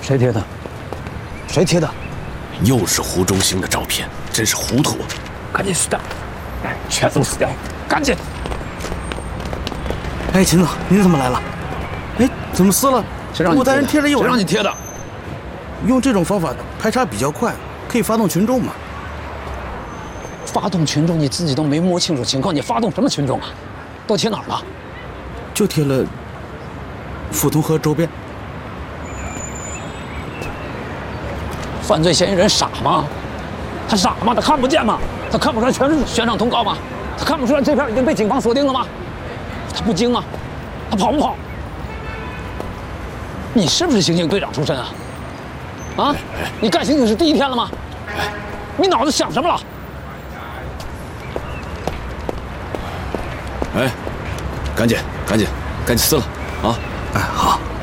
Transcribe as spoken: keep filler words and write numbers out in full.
谁贴的？谁贴的？ 又是胡忠兴的照片，真是糊涂！ 赶紧死掉！哎，全都死掉！赶紧！ 哎，秦总，您怎么来了？哎，怎么撕了？我带人贴了一晚上。 谁让你贴的？ 用这种方法排查比较快，可以发动群众嘛？ 发动群众，你自己都没摸清楚情况，你发动什么群众啊？都贴哪儿了？ 就贴了富通河周边。 犯罪嫌疑人傻吗？他傻吗？他看不见吗？他看不出来全是悬赏通告吗？他看不出来这片已经被警方锁定了吗？他不惊吗？他跑不跑？你是不是刑警队长出身啊？啊？你干刑警是第一天了吗？你脑子想什么了？ 哎，赶紧，赶紧，赶紧撕了啊！ 哎，好。